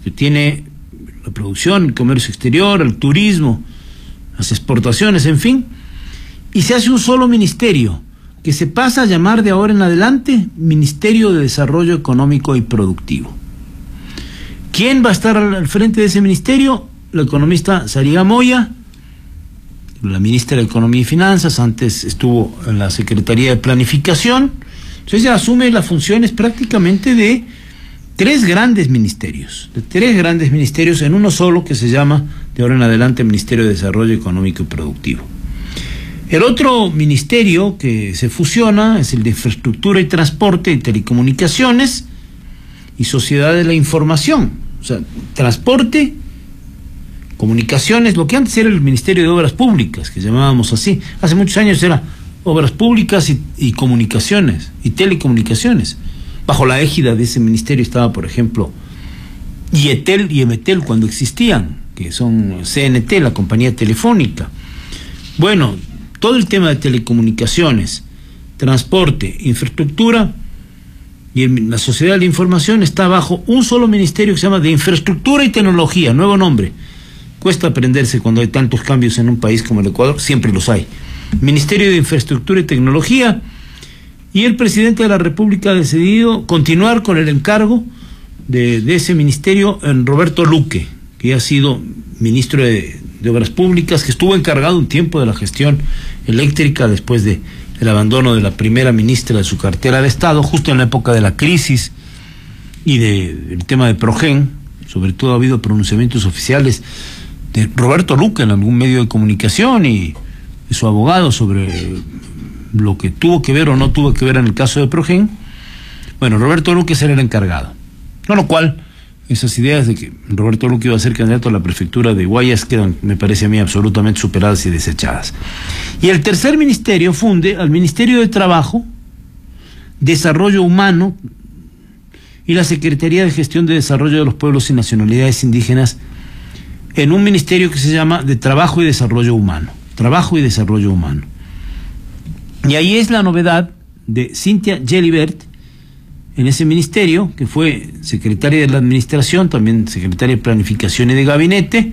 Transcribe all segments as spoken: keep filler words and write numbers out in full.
que tiene la producción, el comercio exterior, el turismo, las exportaciones, en fin, y se hace un solo ministerio, que se pasa a llamar de ahora en adelante Ministerio de Desarrollo Económico y Productivo. ¿Quién va a estar al frente de ese ministerio? La economista Sariga Moya, la ministra de Economía y Finanzas, antes estuvo en la Secretaría de Planificación. Entonces ella asume las funciones prácticamente de tres grandes ministerios, de tres grandes ministerios en uno solo, que se llama de ahora en adelante Ministerio de Desarrollo Económico y Productivo. El otro ministerio que se fusiona es el de Infraestructura y Transporte y Telecomunicaciones y Sociedad de la Información. O sea, transporte, comunicaciones, lo que antes era el Ministerio de Obras Públicas, que llamábamos así. Hace muchos años era Obras Públicas y, y Comunicaciones y Telecomunicaciones. Bajo la égida de ese ministerio estaba, por ejemplo, IETEL y EMETEL cuando existían, que son C N T, la compañía telefónica. Bueno, todo el tema de telecomunicaciones, transporte, infraestructura y el, la sociedad de la información está bajo un solo ministerio que se llama de Infraestructura y Tecnología, nuevo nombre. Cuesta aprenderse cuando hay tantos cambios en un país como el Ecuador, siempre los hay. Ministerio de Infraestructura y Tecnología, y el presidente de la República ha decidido continuar con el encargo de, de ese ministerio en Roberto Luque, que ha sido ministro de, de Obras Públicas, que estuvo encargado un tiempo de la gestión eléctrica después de, del abandono de la primera ministra de su cartera de Estado, justo en la época de la crisis y de, del tema de Progen. Sobre todo ha habido pronunciamientos oficiales de Roberto Luque en algún medio de comunicación y de su abogado sobre lo que tuvo que ver o no tuvo que ver en el caso de Progen. Bueno, Roberto Luque será el encargado. Con lo cual, esas ideas de que Roberto Luque iba a ser candidato a la prefectura de Guayas quedan, me parece a mí, absolutamente superadas y desechadas. Y el tercer ministerio funde al Ministerio de Trabajo, Desarrollo Humano y la Secretaría de Gestión de Desarrollo de los Pueblos y Nacionalidades Indígenas en un ministerio que se llama de Trabajo y Desarrollo Humano. Trabajo y Desarrollo Humano. Y ahí es la novedad de Cynthia Gelibert en ese ministerio, que fue secretaria de la Administración, también secretaria de Planificación y de Gabinete,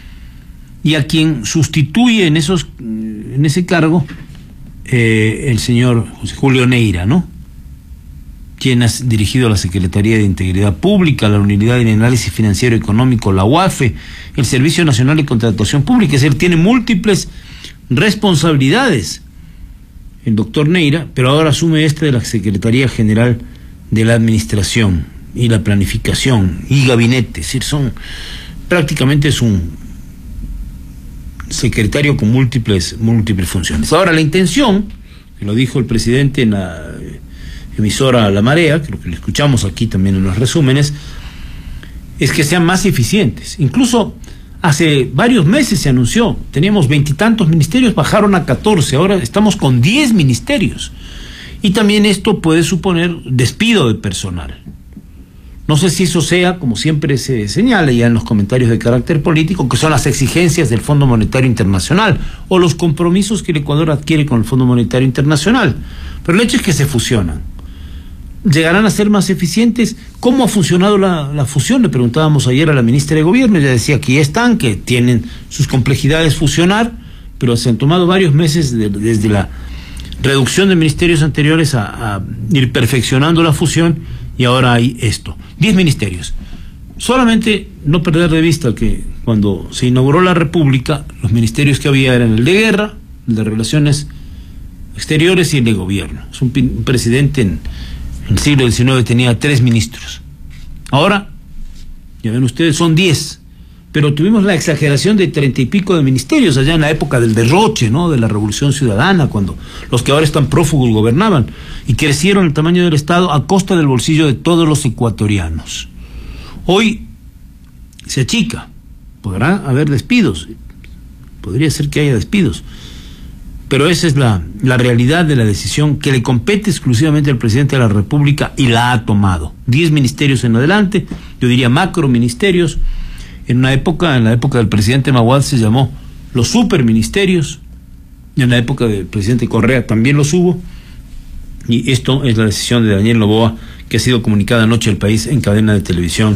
y a quien sustituye en esos en ese cargo eh, el señor José Julio Neira, ¿no? Quien ha dirigido la Secretaría de Integridad Pública, la Unidad de Análisis Financiero Económico, la U A F E, el Servicio Nacional de Contratación Pública. Es decir, tiene múltiples responsabilidades el doctor Neira, pero ahora asume este de la Secretaría General de la Administración y la Planificación y Gabinete. Es decir, son prácticamente es un secretario con múltiples múltiples funciones. Ahora, la intención, que lo dijo el presidente en la emisora La Marea, que lo que le escuchamos aquí también en los resúmenes, es que sean más eficientes. Incluso hace varios meses se anunció, teníamos veintitantos ministerios, bajaron a catorce, ahora estamos con diez ministerios. Y también esto puede suponer despido de personal. No sé si eso sea, como siempre se señala ya en los comentarios de carácter político, que son las exigencias del Fondo Monetario Internacional o los compromisos que el Ecuador adquiere con el Fondo Monetario Internacional. Pero el hecho es que se fusionan. ¿Llegarán a ser más eficientes? ¿Cómo ha funcionado la, la fusión? Le preguntábamos ayer a la ministra de Gobierno, ella decía que ya están, que tienen sus complejidades fusionar, pero se han tomado varios meses de, desde la reducción de ministerios anteriores a, a ir perfeccionando la fusión, y ahora hay esto. Diez ministerios. Solamente no perder de vista que cuando se inauguró la República, los ministerios que había eran el de Guerra, el de Relaciones Exteriores y el de Gobierno. Es un, un presidente en En el siglo diecinueve tenía tres ministros. Ahora, ya ven ustedes, son diez. Pero tuvimos la exageración de treinta y pico de ministerios allá en la época del derroche, ¿no? De la Revolución Ciudadana, cuando los que ahora están prófugos gobernaban y crecieron el tamaño del Estado a costa del bolsillo de todos los ecuatorianos. Hoy se achica. Podrá haber despidos. Podría ser que haya despidos. Pero esa es la, la realidad de la decisión que le compete exclusivamente al presidente de la República y la ha tomado. Diez ministerios en adelante, yo diría macro ministerios. En una época, en la época del presidente Mahuad se llamó los superministerios, y en la época del presidente Correa también los hubo, y esto es la decisión de Daniel Noboa, que ha sido comunicada anoche al país en cadena de televisión